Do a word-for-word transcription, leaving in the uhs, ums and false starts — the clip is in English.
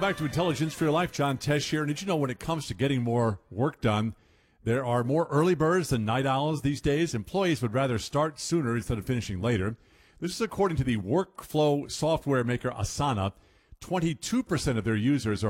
back to Intelligence for Your Life. John Tesh here. And did you know when it comes to getting more work done, there are more early birds than night owls these days? Employees would rather start sooner instead of finishing later. This is according to the workflow software maker Asana. twenty-two percent of their users are